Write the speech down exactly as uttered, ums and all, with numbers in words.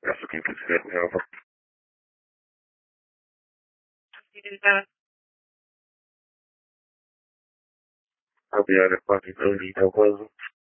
Acho que infelizmente não. I'll be out of fucking thirty, no puzzle.